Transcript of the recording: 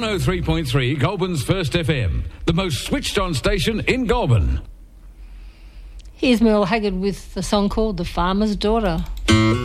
103.3 Goulburn's First FM, the most switched-on station in Goulburn. Here's Merle Haggard with a song called The Farmer's Daughter.